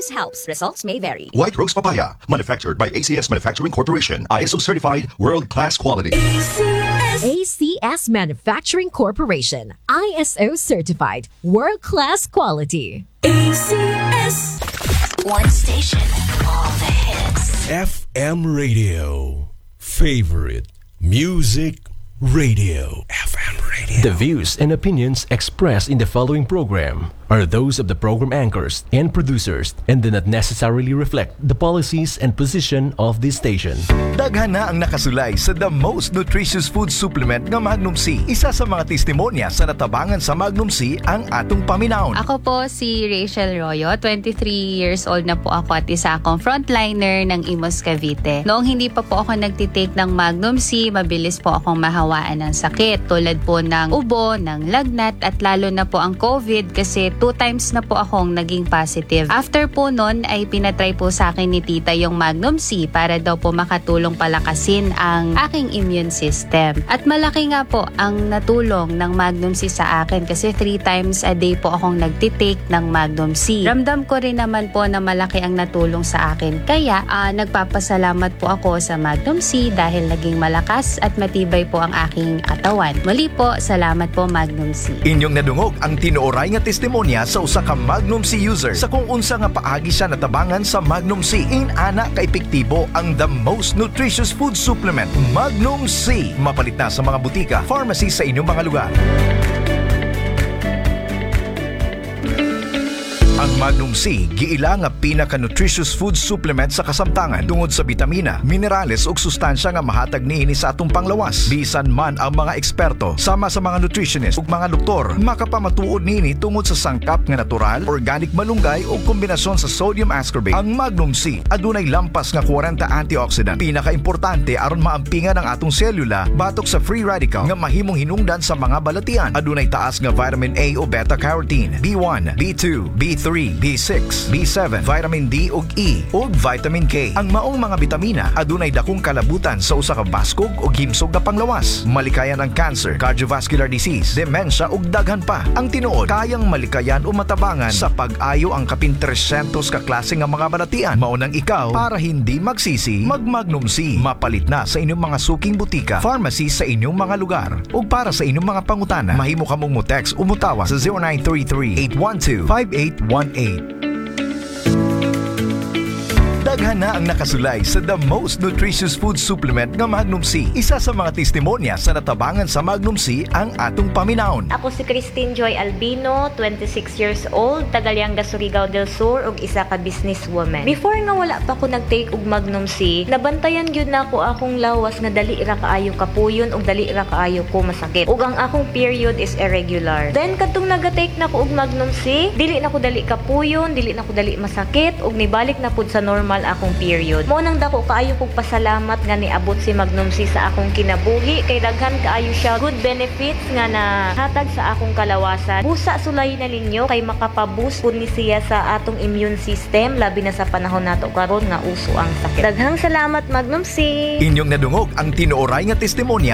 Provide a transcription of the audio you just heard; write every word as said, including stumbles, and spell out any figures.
use helps. Results may vary. White Rose Papaya, manufactured by A C S Manufacturing Corporation, I S O certified, world-class quality. A C S. A C S Manufacturing Corporation, I S O certified, world-class quality. A C S. One station, all the hits. F M Radio. Favorite Music Radio. F M Radio. The views and opinions expressed in the following program are those of the program anchors and producers and do not necessarily reflect the policies and position of this station. Daghan na ang nakasulay sa the most nutritious food supplement nga Magnum C. Isa sa mga testimonya sa natabangan sa Magnum C ang atong paminaon. Ako po si Rachel Royo, twenty-three years old na po ako at isa akong frontliner ng Imus Cavite. Noong hindi pa po ako nagtitake ng Magnum C, mabilis po akong mahawaan ng sakit tulad po ng ubo, ng lagnat at lalo na po ang COVID kasi two times na po akong naging positive. After po nun ay pinatry po sa akin ni tita yung Magnum C para daw po makatulong palakasin ang aking immune system. At malaki nga po ang natulong ng Magnum C sa akin kasi three times a day po akong nagtitake ng Magnum C. Ramdam ko rin naman po na malaki ang natulong sa akin. Kaya uh, nagpapasalamat po ako sa Magnum C dahil naging malakas at matibay po ang aking katawan. Muli po, salamat po Magnum C. Inyong nadungog ang tinuoray nga testimonya sa usa ka Magnum C user sa kung unsa nga paagi siya natabangan sa Magnum C. In-ana ka epektibo ang the most nutritious food supplement, Magnum C. Mapalit na sa mga butika, pharmacy sa inyong mga lugar. Ang Magnum C, giila nga pinaka-nutritious food supplement sa kasamtangan tungod sa bitamina, minerales ug sustansya nga mahatag niini sa atong panglawas. Bisan man ang mga eksperto, sama sa mga nutritionist ug mga doktor, makapamatuod niini tungod sa sangkap nga natural, organic malunggay o kombinasyon sa sodium ascorbate. Ang Magnum C adunay lampas nga forty antioxidant, pinaka-importante aron maampingan ang atong selula batok sa free radical nga mahimong hinungdan sa mga balatian. Adunay taas nga vitamin A o beta-carotene, B one, B two, B three, B six, B seven, vitamin D ug E ug vitamin K. Ang maong mga bitamina adunay dakong kalabutan sa usa ka baskog ug himsog na panglawas. Malikayan ang cancer, cardiovascular disease, dementia ug daghan pa. Ang tinuod kayang malikayan o matabangan sa pag-ayo ang kapin three hundred ka klase nga mga balatian. Mao nang ikaw para hindi magsisi, mag Magnum C. Mapalit na sa inyong mga suking butika, pharmacy sa inyong mga lugar. Ug para sa inyong mga pangutana, mahimo kamong mo text o mutawa sa zero nine three three, eight one two, five eight one eight. Daghan na ang nakasulay sa the most nutritious food supplement nga Magnum C. Isa sa mga testimonya sa natabangan sa Magnum C ang atong paminaon. Ako si Christine Joy Albino, twenty-six years old, taga Lianga, Surigao del Sur ug isa ka businesswoman. Before nga wala pa ko nag-take og Magnum C, nabantayan gyud na ako akong lawas nga dali ra kaayo kapuyon ug dali ra kaayo ko masakit. Ug ang akong period is irregular. Then kadtong naga-take na ko og Magnum C, dili na ko dali kapuyon, dili na ko dali masakit ug nibalik na pud sa normal akong period. Mo nang dako kaayo kog pasalamat nga niabot si Magnum C sa akong kinabuhi kay daghan kaayo siya good benefits nga nahatag sa akong kalawasan. Busa sulay na ninyo kay makapaboost pud ni siya sa atong immune system labi na sa panahon nato karon nga uso ang sakit. Daghang salamat Magnum C. Inyong nadungog ang tinuoray nga testimonya